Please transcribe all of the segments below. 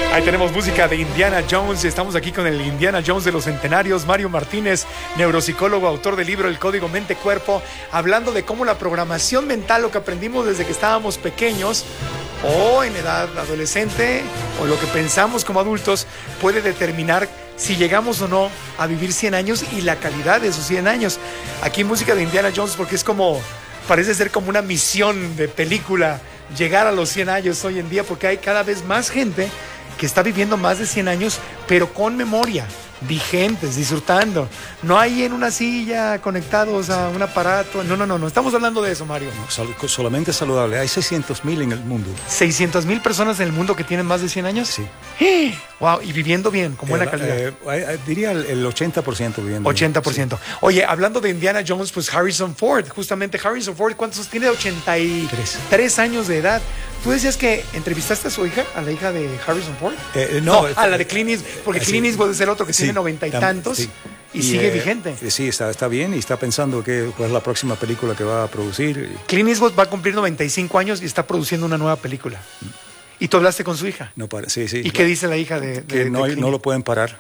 Ahí tenemos música de Indiana Jones. Estamos aquí con el Indiana Jones de los centenarios, Mario Martínez, neuropsicólogo, autor del libro El Código Mente-Cuerpo, hablando de cómo la programación mental, lo que aprendimos desde que estábamos pequeños o en edad adolescente, o lo que pensamos como adultos, puede determinar si llegamos o no a vivir 100 años y la calidad de esos 100 años. Aquí música de Indiana Jones, porque es como, parece ser como una misión de película, llegar a los 100 años hoy en día, porque hay cada vez más gente que está viviendo más de 100 años, pero con memoria, vigentes, disfrutando. No hay en una silla conectados a un aparato. No. Estamos hablando de eso, Mario. No, solamente saludable. Hay 600,000 en el mundo. 600,000 personas en el mundo que tienen más de 100 años. Sí. Wow, y viviendo bien, con buena calidad. Diría el 80% viviendo 80%. Bien. Sí. Oye, hablando de Indiana Jones, pues Harrison Ford, justamente Harrison Ford, ¿cuántos tiene? 83 años de edad. ¿Tú decías que entrevistaste a su hija, a la hija de Harrison Ford? No, a la de Clint Eastwood, porque Clint Eastwood es el otro que tiene 90 y tantos. Sí. Y sigue vigente. Sí, está bien y está pensando cuál es la próxima película que va a producir. Clint Eastwood va a cumplir 95 años y está produciendo una nueva película. ¿Y tú hablaste con su hija? No, sí. ¿Y qué dice la hija de que no lo pueden parar.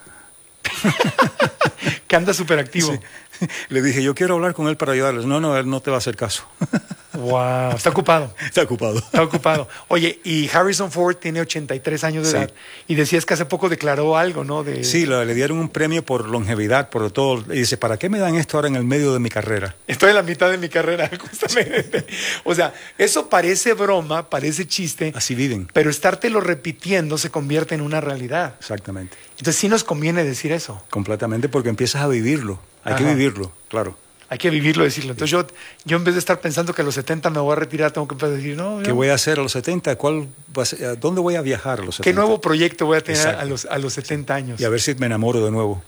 Que anda súper activo. Sí. Le dije, yo quiero hablar con él para ayudarles. No, él no te va a hacer caso. Wow, está ocupado. Está ocupado. Oye, y Harrison Ford tiene 83 años de edad. Y decías que hace poco declaró algo, ¿no? Sí, le dieron un premio por longevidad, por todo. Y dice, ¿para qué me dan esto ahora en el medio de mi carrera? Estoy en la mitad de mi carrera, justamente. O sea, eso parece broma, parece chiste. Así viven. Pero estártelo repitiendo se convierte en una realidad. Exactamente. Entonces sí nos conviene decir eso. Completamente, porque empiezas a vivirlo. Hay que vivirlo, claro. Hay que vivirlo, decirlo. Entonces yo en vez de estar pensando que a los 70 me voy a retirar, tengo que empezar a decir, no. ¿Qué voy a hacer a los 70? ¿Dónde voy a viajar a los 70? ¿Qué nuevo proyecto voy a tener a los 70 años? Y a ver si me enamoro de nuevo.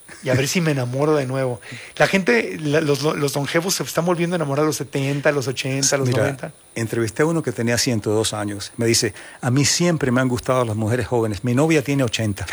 La gente, los longevos se están volviendo a enamorar a los 70, a los 80, a los 90. Entrevisté a uno que tenía 102 años. Me dice, a mí siempre me han gustado las mujeres jóvenes. Mi novia tiene 80.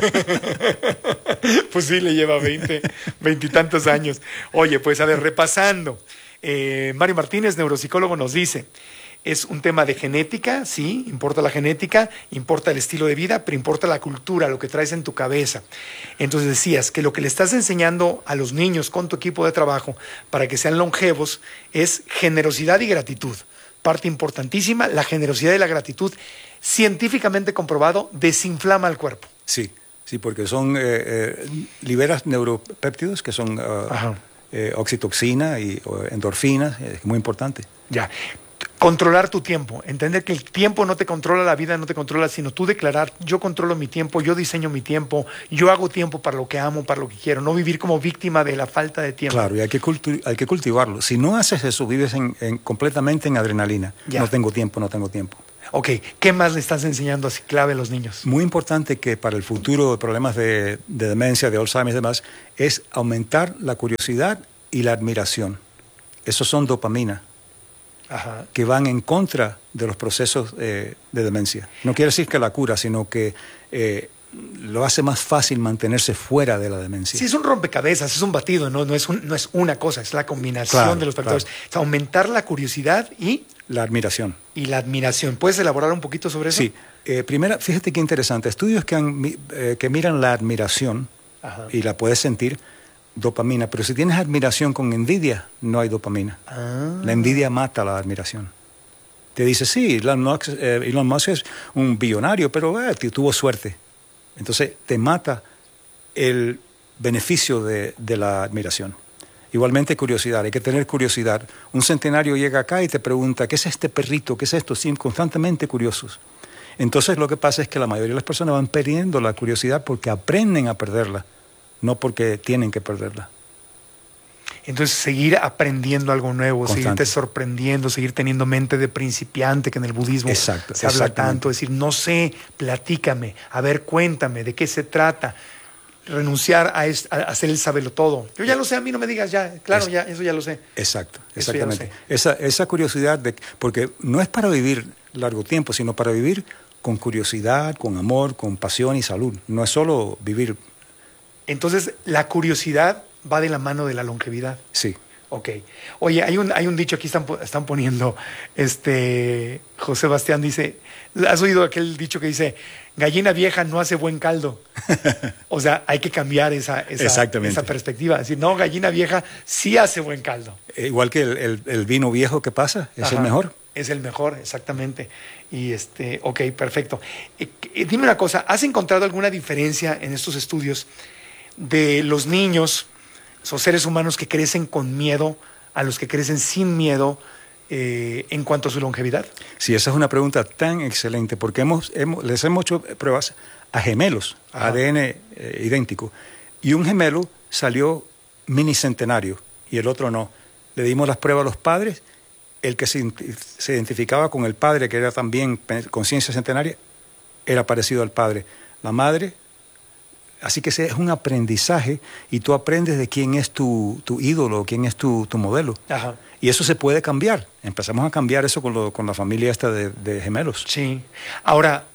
Pues sí, le lleva 20 y tantos años. Oye, pues a ver, repasando. Mario Martínez, neuropsicólogo, nos dice, es un tema de genética, sí, importa la genética, importa el estilo de vida, pero importa la cultura, lo que traes en tu cabeza. Entonces decías que lo que le estás enseñando a los niños con tu equipo de trabajo para que sean longevos es generosidad y gratitud. Parte importantísima, la generosidad y la gratitud, científicamente comprobado, desinflama el cuerpo. Sí, porque liberas neuropéptidos que son oxitocina y endorfinas, es muy importante. Ya. Controlar tu tiempo, entender que el tiempo no te controla, la vida no te controla, sino tú declarar, yo controlo mi tiempo, yo diseño mi tiempo, yo hago tiempo para lo que amo, para lo que quiero, no vivir como víctima de la falta de tiempo. Claro, y hay que cultivarlo. Si no haces eso, vives completamente en adrenalina. Ya. No tengo tiempo. Ok, ¿qué más le estás enseñando así clave a los niños? Muy importante que para el futuro de problemas de demencia, de Alzheimer y demás, es aumentar la curiosidad y la admiración. Esos son dopamina. Ajá. Que van en contra de los procesos de demencia. No quiere decir que la cura, sino que lo hace más fácil mantenerse fuera de la demencia. Sí, es un rompecabezas, es un batido, no es una cosa, es la combinación de los factores. Claro. Es aumentar la curiosidad y... la admiración. ¿Puedes elaborar un poquito sobre eso? Sí. Fíjate qué interesante. Estudios que miran la admiración, y la puedes sentir, dopamina, pero si tienes admiración con envidia, no hay dopamina. La envidia mata la admiración. Te dice, sí, Elon Musk es un billonario, pero tuvo suerte. Entonces te mata el beneficio de la admiración. Igualmente curiosidad, hay que tener curiosidad. Un centenario llega acá y te pregunta, ¿qué es este perrito? ¿Qué es esto? Sí, constantemente curiosos. Entonces lo que pasa es que la mayoría de las personas van perdiendo la curiosidad porque aprenden a perderla. No porque tienen que perderla. Entonces, seguir aprendiendo algo nuevo, seguirte sorprendiendo, seguir teniendo mente de principiante, que en el budismo se habla tanto. Decir, no sé, platícame, a ver, cuéntame, ¿de qué se trata? Renunciar a hacer el sabelotodo. Yo ya lo sé, a mí no me digas ya. Claro, eso ya lo sé. Exacto, exactamente. Esa curiosidad, porque no es para vivir largo tiempo, sino para vivir con curiosidad, con amor, con pasión y salud. No es solo vivir. Entonces, la curiosidad va de la mano de la longevidad. Sí. Ok. Oye, hay un dicho aquí, están poniendo, José Bastián dice, ¿has oído aquel dicho que dice, gallina vieja no hace buen caldo? O sea, hay que cambiar esa perspectiva. Es decir, no, gallina vieja sí hace buen caldo. Igual que el vino viejo que pasa, es el mejor. Es el mejor, exactamente. Y ok, perfecto. Dime una cosa, ¿has encontrado alguna diferencia en estos estudios de los niños o seres humanos que crecen con miedo a los que crecen sin miedo en cuanto a su longevidad? Sí, esa es una pregunta tan excelente, porque les hemos hecho pruebas a gemelos, ADN idéntico, y un gemelo salió minicentenario y el otro no. Le dimos las pruebas a los padres, el que se identificaba con el padre, que era también conciencia centenaria, era parecido al padre. La madre. Así que ese es un aprendizaje y tú aprendes de quién es tu ídolo, quién es tu modelo. Ajá. Y eso se puede cambiar. Empezamos a cambiar eso con la familia esta de gemelos. Sí. Ahora,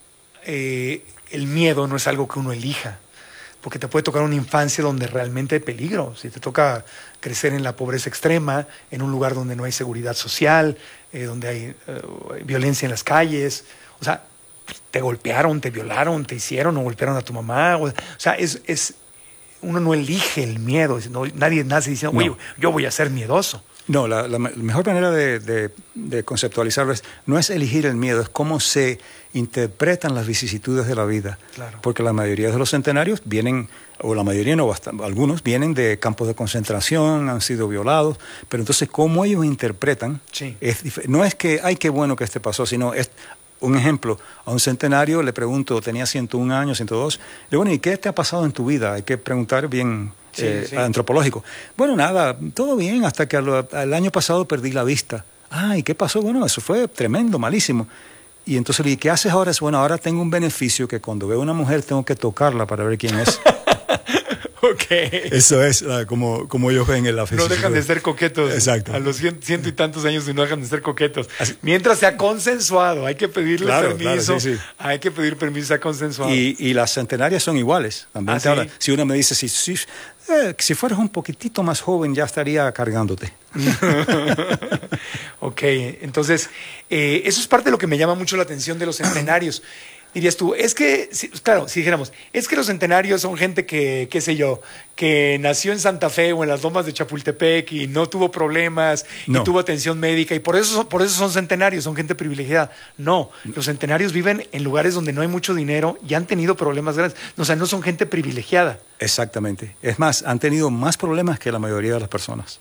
el miedo no es algo que uno elija, porque te puede tocar una infancia donde realmente hay peligro. Si te toca crecer en la pobreza extrema, en un lugar donde no hay seguridad social, donde hay violencia en las calles, o sea, te golpearon, te violaron, te hicieron o golpearon a tu mamá. O sea, uno no elige el miedo. Nadie nace diciendo, oye, yo voy a ser miedoso. No, la mejor manera de conceptualizarlo no es elegir el miedo, es cómo se interpretan las vicisitudes de la vida. Claro. Porque la mayoría de los centenarios vienen, o la mayoría no, algunos vienen de campos de concentración, han sido violados, pero entonces cómo ellos interpretan, sí, no es que, ay, qué bueno que pasó, sino es... Un ejemplo, a un centenario le pregunto, tenía 101 años, 102, le digo, bueno, ¿y qué te ha pasado en tu vida? Hay que preguntar bien antropológico. Bueno, nada, todo bien, hasta que el año pasado perdí la vista. Ah, ¿y qué pasó? Bueno, eso fue tremendo, malísimo. Y entonces le dije, ¿qué haces ahora? Bueno, ahora tengo un beneficio que cuando veo a una mujer tengo que tocarla para ver quién es. Ok. Eso es como ellos ven en la física. No dejan de ser coquetos. Exacto. A los ciento y tantos años no dejan de ser coquetos. Así. Mientras sea consensuado, hay que pedirle permiso. Claro, sí. Hay que pedir permiso, sea consensuado. Y las centenarias son iguales. También ¿sí? Ahora, si uno me dice, si fueras un poquitito más joven ya estaría cargándote. Ok, entonces, eso es parte de lo que me llama mucho la atención de los centenarios. Dirías tú, es que, claro, si dijéramos, es que los centenarios son gente que, qué sé yo, que nació en Santa Fe o en las lomas de Chapultepec y no tuvo problemas y tuvo atención médica y por eso son centenarios, son gente privilegiada. No, los centenarios viven en lugares donde no hay mucho dinero y han tenido problemas grandes. O sea, no son gente privilegiada. Exactamente. Es más, han tenido más problemas que la mayoría de las personas.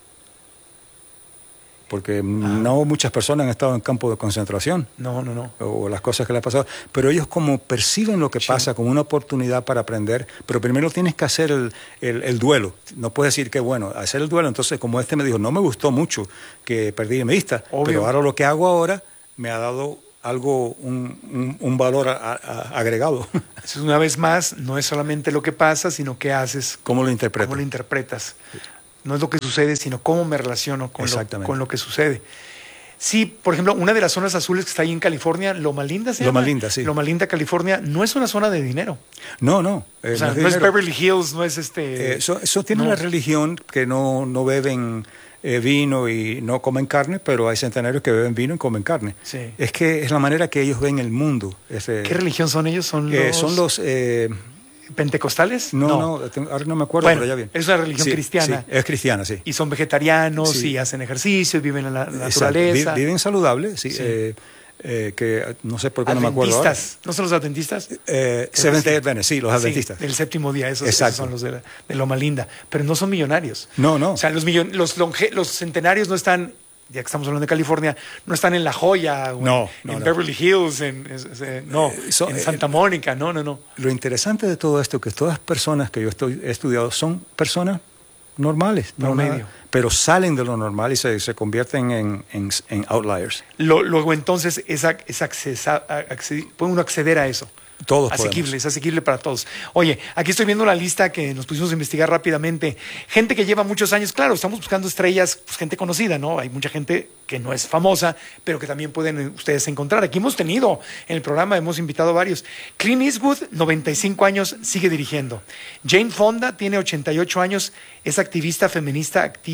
Porque no muchas personas han estado en campos de concentración. No. O las cosas que les han pasado. Pero ellos como perciben lo que pasa como una oportunidad para aprender, pero primero tienes que hacer el duelo. No puedes decir que bueno, hacer el duelo. Entonces, como me dijo, no me gustó mucho que perdí mi vista, pero ahora lo que hago ahora me ha dado algo, un valor agregado. Entonces, una vez más, no es solamente lo que pasa, sino qué haces. ¿Cómo lo interpretas? ¿Cómo lo interpretas? No es lo que sucede, sino cómo me relaciono con lo que sucede. Sí, por ejemplo, una de las zonas azules que está ahí en California, Loma Linda se llama. Loma Linda, sí. Loma Linda, California, no es una zona de dinero. No. O sea, no es Beverly Hills, no es Eso tiene una religión que no beben vino y no comen carne, pero hay centenarios que beben vino y comen carne. Sí. Es que es la manera que ellos ven el mundo. ¿Qué religión son ellos? Son los ¿pentecostales? No, ahora no me acuerdo, bueno, pero ya bien. Es una religión cristiana. Sí, es cristiana, sí. Y son vegetarianos y hacen ejercicio, viven en la naturaleza. Viven saludables, sí. Que no sé por qué no me acuerdo ahora. ¿No son los adventistas? Seventh-day Adventist, sí, los adventistas. Del séptimo día, esos son los de Loma Linda. Pero no son millonarios. No. O sea, los centenarios no están, ya que estamos hablando de California, no están en La Joya o en Beverly Hills, en Santa Mónica, no. Lo interesante de todo esto es que todas las personas que yo he estudiado son personas normales, pero salen de lo normal y se convierten en outliers. Luego entonces puede uno acceder a eso. Todos es asequible para todos. Oye, aquí estoy viendo la lista que nos pusimos a investigar rápidamente. Gente que lleva muchos años, claro, estamos buscando estrellas, pues, gente conocida, ¿no? Hay mucha gente que no es famosa, pero que también pueden ustedes encontrar. Aquí hemos tenido en el programa, hemos invitado varios. Clint Eastwood, 95 años, sigue dirigiendo. Jane Fonda tiene 88 años, es activista feminista activa.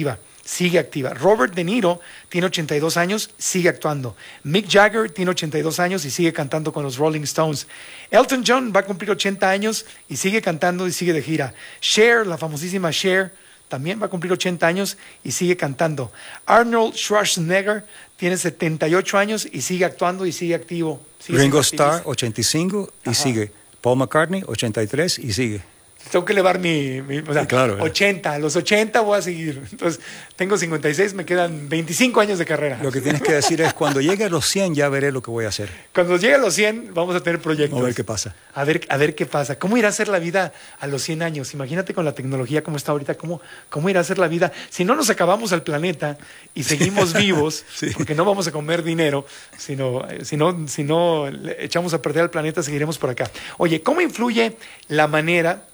sigue activa. Robert De Niro tiene 82 años, sigue actuando. Mick Jagger tiene 82 años y sigue cantando con los Rolling Stones. Elton John va a cumplir 80 años y sigue cantando y sigue de gira. Cher, la famosísima Cher, también va a cumplir 80 años y sigue cantando. Arnold Schwarzenegger tiene 78 años y sigue actuando y sigue activo. Ringo Starr, 85 y sigue. Paul McCartney, 83 y sigue. Tengo que elevar o sea, claro, 80, a los 80 voy a seguir. Entonces, tengo 56, me quedan 25 años de carrera. Lo que tienes que decir es, cuando llegue a los 100 ya veré lo que voy a hacer. Cuando llegue a los 100 vamos a tener proyectos. A ver qué pasa. A ver qué pasa. ¿Cómo irá a ser la vida a los 100 años? Imagínate con la tecnología como está ahorita, ¿cómo irá a ser la vida? Si no nos acabamos al planeta y seguimos vivos, sí, porque no vamos a comer dinero, si no echamos a perder al planeta, seguiremos por acá. Oye, ¿cómo influye la manera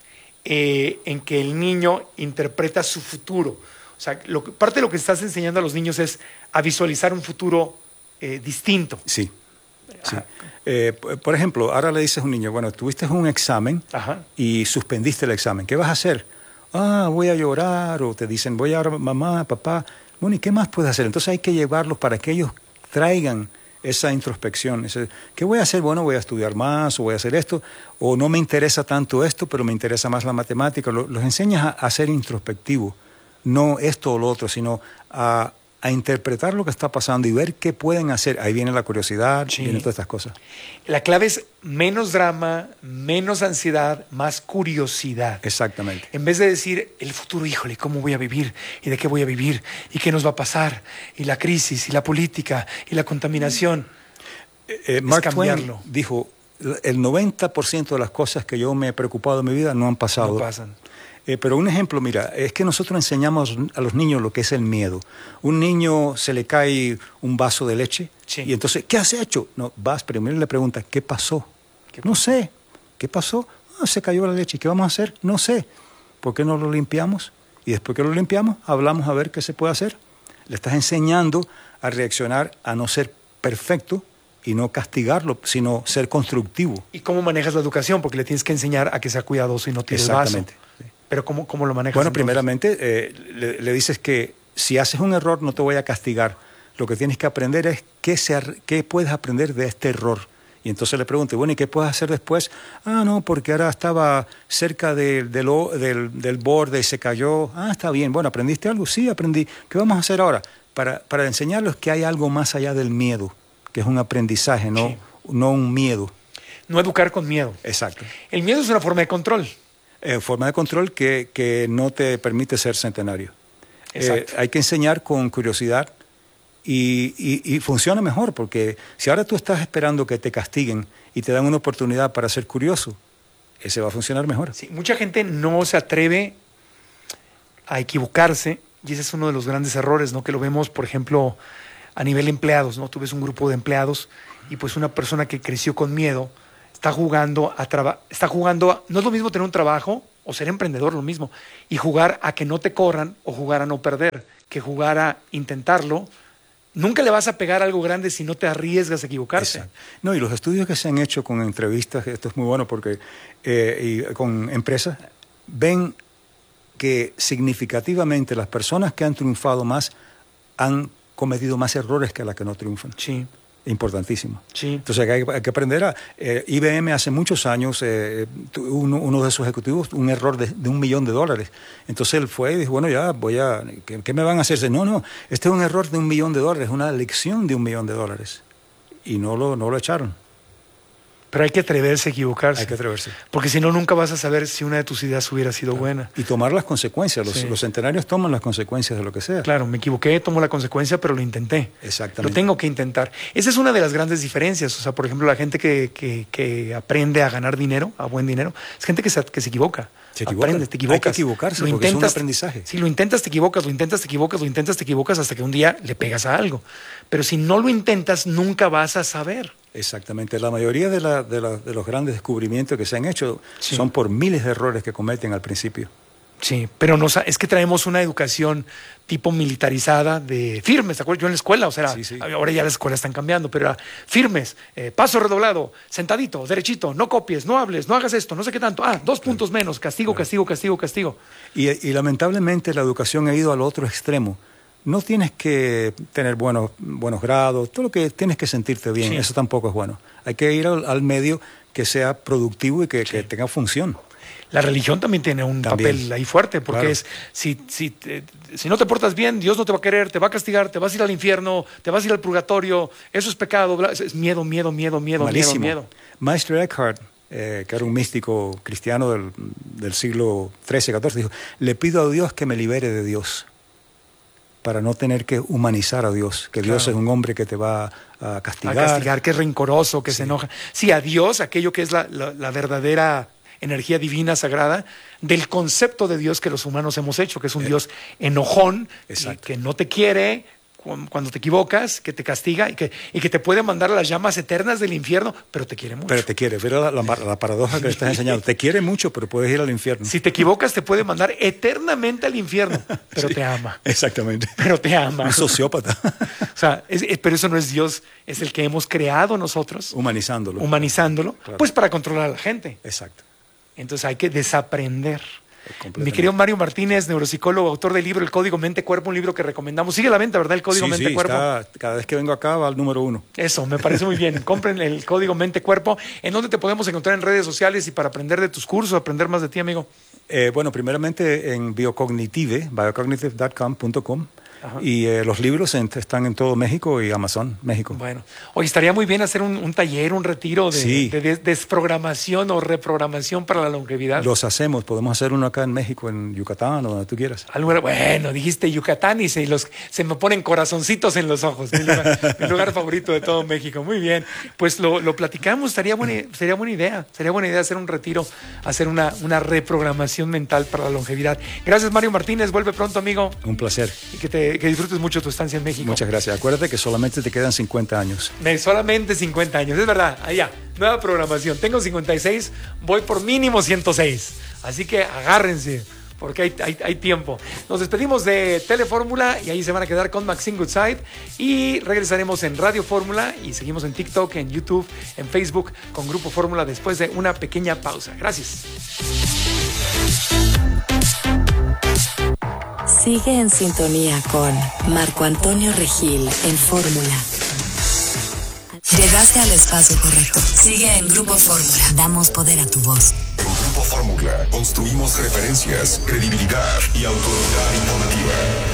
en que el niño interpreta su futuro? O sea, parte de lo que estás enseñando a los niños es a visualizar un futuro distinto. Sí. Sí. Por ejemplo, ahora le dices a un niño, bueno, tuviste un examen y suspendiste el examen. ¿Qué vas a hacer? Voy a llorar, o te dicen, voy a llorar, mamá, papá. Bueno, ¿y qué más puedes hacer? Entonces hay que llevarlos para que ellos traigan esa introspección. ¿Qué voy a hacer? Bueno, voy a estudiar más, o voy a hacer esto, o no me interesa tanto esto, pero me interesa más la matemática. Los enseñas a ser introspectivo, no esto o lo otro, sino a interpretar lo que está pasando y ver qué pueden hacer. Ahí viene la curiosidad, vienen todas estas cosas. La clave es menos drama, menos ansiedad, más curiosidad. Exactamente. En vez de decir, el futuro, híjole, ¿cómo voy a vivir? ¿Y de qué voy a vivir? ¿Y qué nos va a pasar? ¿Y la crisis? ¿Y la política? ¿Y la contaminación? Mark Twain dijo, el 90% de las cosas que yo me he preocupado en mi vida no han pasado. No pasan. Pero un ejemplo, mira, es que nosotros enseñamos a los niños lo que es el miedo. Un niño se le cae un vaso de leche y entonces, ¿qué has hecho? No, vas primero y le preguntas, ¿qué pasó? No sé. ¿Qué pasó? Se cayó la leche. ¿Qué vamos a hacer? No sé. ¿Por qué no lo limpiamos? Y después que lo limpiamos, hablamos a ver qué se puede hacer. Le estás enseñando a reaccionar, a no ser perfecto y no castigarlo, sino ser constructivo. ¿Y cómo manejas la educación? Porque le tienes que enseñar a que sea cuidadoso y no tire el vaso. Exactamente. ¿Pero cómo lo manejas? Bueno, entonces? primeramente le dices que si haces un error no te voy a castigar. Lo que tienes que aprender es qué puedes aprender de este error. Y entonces le pregunto, bueno, ¿y qué puedes hacer después? No, porque ahora estaba cerca del borde y se cayó. Está bien. Bueno, ¿aprendiste algo? Sí, aprendí. ¿Qué vamos a hacer ahora? Para enseñarles que hay algo más allá del miedo, que es un aprendizaje, no un miedo. No educar con miedo. Exacto. El miedo es una forma de control. Forma de control que no te permite ser centenario. Hay que enseñar con curiosidad y funciona mejor, porque si ahora tú estás esperando que te castiguen y te dan una oportunidad para ser curioso, ese va a funcionar mejor. Sí, mucha gente no se atreve a equivocarse y ese es uno de los grandes errores, ¿no? Que lo vemos, por ejemplo, a nivel empleados, ¿no? Tú ves un grupo de empleados y pues una persona que creció con miedo está jugando no es lo mismo tener un trabajo o ser emprendedor, lo mismo, y jugar a que no te corran o jugar a no perder, que jugar a intentarlo. Nunca le vas a pegar algo grande si no te arriesgas a equivocarse. Exacto. No, y los estudios que se han hecho con entrevistas, esto es muy bueno porque y con empresas, ven que significativamente las personas que han triunfado más han cometido más errores que las que no triunfan. Sí. Importantísimo. Sí. Entonces hay que aprender IBM hace muchos años, uno de sus ejecutivos, un error de $1 millón. Entonces él fue y dijo, bueno, ya ¿qué me van a hacer? No, este es un error de $1 millón, una lección de $1 millón. Y no lo echaron. Pero hay que atreverse a equivocarse. Hay que atreverse. Porque si no, nunca vas a saber si una de tus ideas hubiera sido buena. Y tomar las consecuencias. Los centenarios toman las consecuencias de lo que sea. Claro, me equivoqué, tomo la consecuencia, pero lo intenté. Exactamente. Lo tengo que intentar. Esa es una de las grandes diferencias. O sea, por ejemplo, la gente que aprende a ganar dinero, a buen dinero, es gente que se equivoca. Se equivoca. Aprende, te equivocas. Hay que equivocarse porque es un aprendizaje. Si lo intentas, te equivocas, lo intentas, te equivocas hasta que un día le pegas a algo. Pero si no lo intentas, nunca vas a saber. Exactamente. La mayoría de los grandes descubrimientos que se han hecho son por miles de errores que cometen al principio. Sí, pero es que traemos una educación tipo militarizada de firmes, ¿te acuerdas? Yo en la escuela, o sea, ahora ya las escuelas están cambiando, pero era firmes, paso redoblado, sentadito, derechito, no copies, no hables, no hagas esto, no sé qué tanto, 2 puntos menos, castigo. Y lamentablemente la educación ha ido al otro extremo, No tienes que tener buenos grados, todo lo que tienes que sentirte bien, eso tampoco es bueno. Hay que ir al medio que sea productivo y que tenga función. La religión también tiene un papel ahí fuerte, porque es, si no te portas bien, Dios no te va a querer, te va a castigar, te vas a ir al infierno, te vas a ir al purgatorio, eso es pecado, es miedo. Malísimo. Maestro Eckhart, que era un místico cristiano del siglo XIII-XIV, dijo, le pido a Dios que me libere de Dios, para no tener que humanizar a Dios, que Dios es un hombre que te va a castigar. Que es rencoroso, que se enoja. Sí, a Dios, aquello que es la verdadera energía divina, sagrada, del concepto de Dios que los humanos hemos hecho, que es un Dios enojón, que no te quiere cuando te equivocas, que te castiga y que te puede mandar a las llamas eternas del infierno, pero te quiere mucho. Pero la paradoja que le estás enseñando, te quiere mucho, pero puedes ir al infierno. Si te equivocas, te puede mandar eternamente al infierno, pero te ama. Exactamente. Pero te ama. Un sociópata. O sea, pero eso no es Dios, es el que hemos creado nosotros. Humanizándolo. Claro. Pues para controlar a la gente. Exacto. Entonces hay que desaprender. Mi querido Mario Martínez, neuropsicólogo, autor del libro El Código Mente-Cuerpo, un libro que recomendamos. Sigue a la venta, ¿verdad? El Código Mente-Cuerpo. Cada vez que vengo acá va al número 1. Eso, me parece muy bien. Compren el Código Mente-Cuerpo. ¿En dónde te podemos encontrar en redes sociales y para aprender de tus cursos, aprender más de ti, amigo? Bueno, primeramente en biocognitive.com. Y los libros están en todo México y Amazon, México. Bueno, hoy estaría muy bien hacer un taller, un retiro de desprogramación o reprogramación para la longevidad. Los hacemos, podemos hacer uno acá en México, en Yucatán o donde tú quieras. Bueno, dijiste Yucatán y se me ponen corazoncitos en los ojos. Mi lugar favorito de todo México. Muy bien, pues lo platicamos, sería buena idea hacer un retiro, hacer una reprogramación mental para la longevidad. Gracias, Mario Martínez, vuelve pronto, amigo. Un placer. Y que disfrutes mucho tu estancia en México. Muchas gracias. Acuérdate que solamente te quedan 50 años. Solamente 50 años, es verdad. Allá, nueva programación. Tengo 56, voy por mínimo 106. Así que agárrense, porque hay tiempo. Nos despedimos de Telefórmula y ahí se van a quedar con Maxine Goodside. Y regresaremos en Radio Fórmula y seguimos en TikTok, en YouTube, en Facebook con Grupo Fórmula después de una pequeña pausa. Gracias. Sigue en sintonía con Marco Antonio Regil en Fórmula. Llegaste al espacio correcto. Sigue en Grupo Fórmula. Damos poder a tu voz. En Grupo Fórmula construimos referencias, credibilidad y autoridad informativa.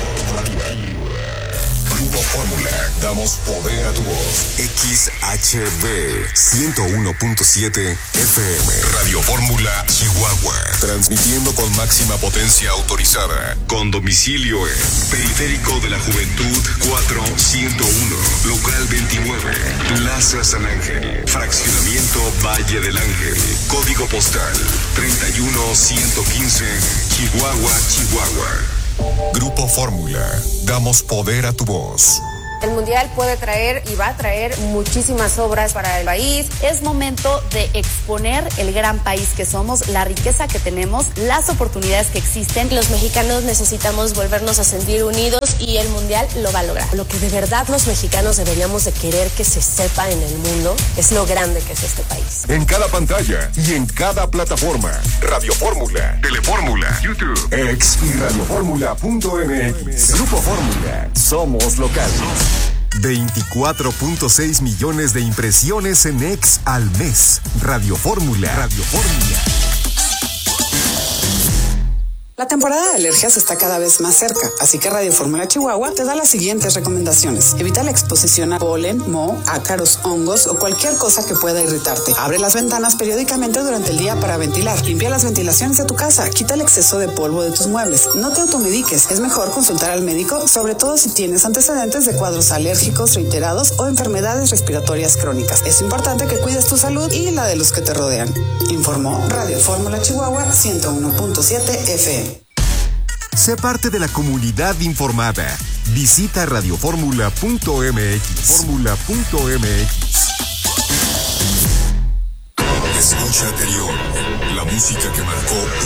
Grupo Fórmula, damos poder a tu voz. XHB 101.7 FM. Radio Fórmula, Chihuahua. Transmitiendo con máxima potencia autorizada. Con domicilio en Periférico de la Juventud 4101. Local 29. Plaza San Ángel. Fraccionamiento Valle del Ángel. Código postal 31115. Chihuahua, Chihuahua. Grupo Fórmula, damos poder a tu voz. El Mundial puede traer y va a traer muchísimas obras para el país. Es momento de exponer el gran país que somos, la riqueza que tenemos, las oportunidades que existen. Los mexicanos necesitamos volvernos a sentir unidos y el Mundial lo va a lograr. Lo que de verdad los mexicanos deberíamos de querer que se sepa en el mundo es lo grande que es este país. En cada pantalla y en cada plataforma. Radio Fórmula, Telefórmula, YouTube, X y radiofórmula.mx. Grupo Fórmula, somos local. 24.6 millones de impresiones en X al mes. Radio Fórmula. Radio Fórmula. La temporada de alergias está cada vez más cerca, así que Radio Fórmula Chihuahua te da las siguientes recomendaciones. Evita la exposición a polen, moho, ácaros, hongos o cualquier cosa que pueda irritarte. Abre las ventanas periódicamente durante el día para ventilar. Limpia las ventilaciones de tu casa. Quita el exceso de polvo de tus muebles. No te automediques. Es mejor consultar al médico, sobre todo si tienes antecedentes de cuadros alérgicos reiterados o enfermedades respiratorias crónicas. Es importante que cuides tu salud y la de los que te rodean. Informó Radio Fórmula Chihuahua 101.7 FM. Sé parte de la comunidad informada. Visita radioformula.mx. Escucha anterior, la música que marcó